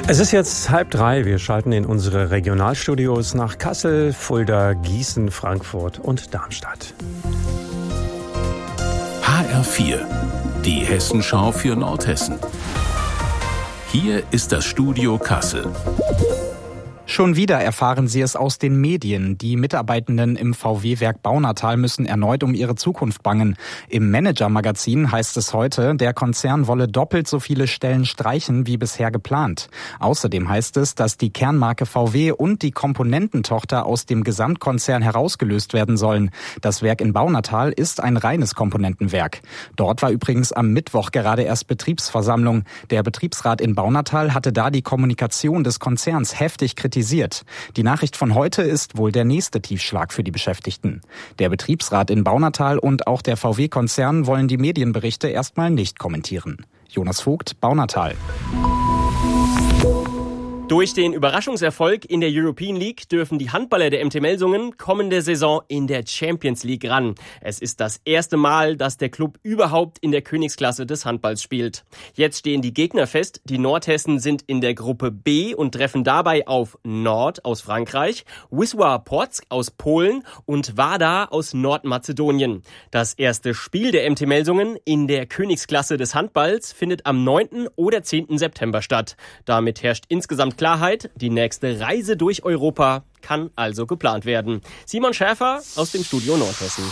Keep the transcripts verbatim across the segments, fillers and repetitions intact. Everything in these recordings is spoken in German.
Es ist jetzt halb drei. Wir schalten in unsere Regionalstudios nach Kassel, Fulda, Gießen, Frankfurt und Darmstadt. H R vier, die Hessenschau für Nordhessen. Hier ist das Studio Kassel. Schon wieder erfahren Sie es aus den Medien. Die Mitarbeitenden im V W-Werk Baunatal müssen erneut um ihre Zukunft bangen. Im Manager-Magazin heißt es heute, der Konzern wolle doppelt so viele Stellen streichen wie bisher geplant. Außerdem heißt es, dass die Kernmarke V W und die Komponententochter aus dem Gesamtkonzern herausgelöst werden sollen. Das Werk in Baunatal ist ein reines Komponentenwerk. Dort war übrigens am Mittwoch gerade erst Betriebsversammlung. Der Betriebsrat in Baunatal hatte da die Kommunikation des Konzerns heftig kritisiert. Die Nachricht von heute ist wohl der nächste Tiefschlag für die Beschäftigten. Der Betriebsrat in Baunatal und auch der V W-Konzern wollen die Medienberichte erstmal nicht kommentieren. Jonas Vogt, Baunatal. Durch den Überraschungserfolg in der European League dürfen die Handballer der M T Melsungen kommende Saison in der Champions League ran. Es ist das erste Mal, dass der Club überhaupt in der Königsklasse des Handballs spielt. Jetzt stehen die Gegner fest. Die Nordhessen sind in der Gruppe B und treffen dabei auf Nord aus Frankreich, Wisła Płock aus Polen und Wada aus Nordmazedonien. Das erste Spiel der M T Melsungen in der Königsklasse des Handballs findet am neunten oder zehnten September statt. Damit herrscht insgesamt Klarheit, die nächste Reise durch Europa kann also geplant werden. Simon Schäfer aus dem Studio Nordhessen.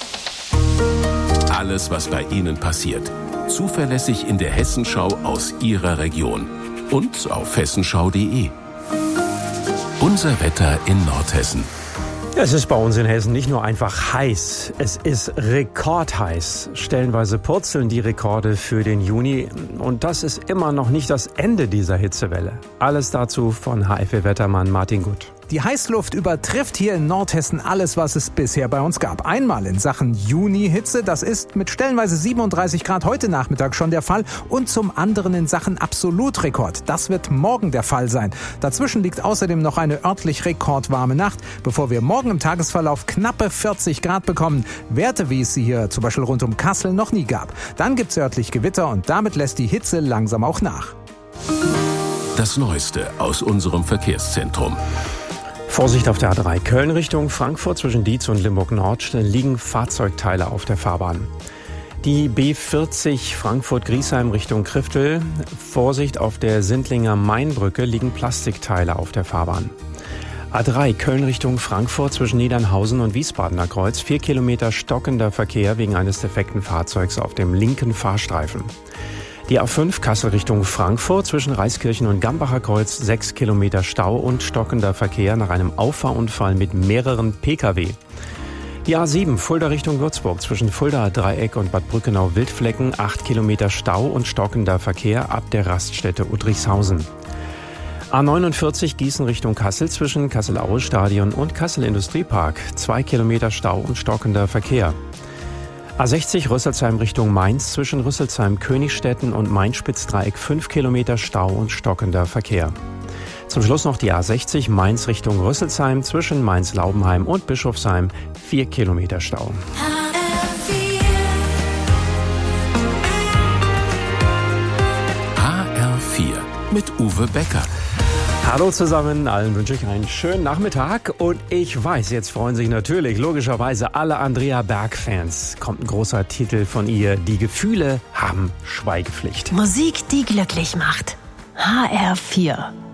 Alles, was bei Ihnen passiert, zuverlässig in der Hessenschau aus Ihrer Region und auf hessenschau punkt de. Unser Wetter in Nordhessen. Es ist bei uns in Hessen nicht nur einfach heiß, es ist rekordheiß. Stellenweise purzeln die Rekorde für den Juni und das ist immer noch nicht das Ende dieser Hitzewelle. Alles dazu von H F V-Wettermann Martin Gutt. Die Heißluft übertrifft hier in Nordhessen alles, was es bisher bei uns gab. Einmal in Sachen Juni-Hitze, das ist mit stellenweise siebenunddreißig Grad heute Nachmittag schon der Fall. Und zum anderen in Sachen Absolutrekord. Das wird morgen der Fall sein. Dazwischen liegt außerdem noch eine örtlich rekordwarme Nacht, bevor wir morgen im Tagesverlauf knappe vierzig Grad bekommen. Werte, wie es sie hier zum Beispiel rund um Kassel noch nie gab. Dann gibt's örtlich Gewitter und damit lässt die Hitze langsam auch nach. Das Neueste aus unserem Verkehrszentrum. Vorsicht auf der A drei Köln Richtung Frankfurt zwischen Dietz und Limburg-Nord liegen Fahrzeugteile auf der Fahrbahn. Die B vierzig Frankfurt-Griesheim Richtung Kriftel. Vorsicht auf der Sindlinger Mainbrücke liegen Plastikteile auf der Fahrbahn. A drei Köln Richtung Frankfurt zwischen Niedernhausen und Wiesbadener Kreuz. Vier Kilometer stockender Verkehr wegen eines defekten Fahrzeugs auf dem linken Fahrstreifen. Die A fünf Kassel Richtung Frankfurt zwischen Reiskirchen und Gambacher Kreuz, sechs Kilometer Stau und stockender Verkehr nach einem Auffahrunfall mit mehreren Pkw. Die A sieben Fulda Richtung Würzburg zwischen Fuldaer Dreieck und Bad Brückenau-Wildflecken, acht Kilometer Stau und stockender Verkehr ab der Raststätte Udrichshausen. A neunundvierzig Gießen Richtung Kassel zwischen Kassel-Aue-Stadion und Kassel-Industriepark, zwei Kilometer Stau und stockender Verkehr. A sechzig Rüsselsheim Richtung Mainz zwischen Rüsselsheim-Königstetten und Main-Spitz-Dreieck fünf Kilometer Stau und stockender Verkehr. Zum Schluss noch die A sechzig Mainz Richtung Rüsselsheim zwischen Mainz-Laubenheim und Bischofsheim vier Kilometer Stau. H R vier mit Uwe Becker. Hallo zusammen, allen wünsche ich einen schönen Nachmittag und ich weiß, jetzt freuen sich natürlich logischerweise alle Andrea Berg-Fans. Kommt ein großer Titel von ihr, die Gefühle haben Schweigepflicht. Musik, die glücklich macht. H R vier.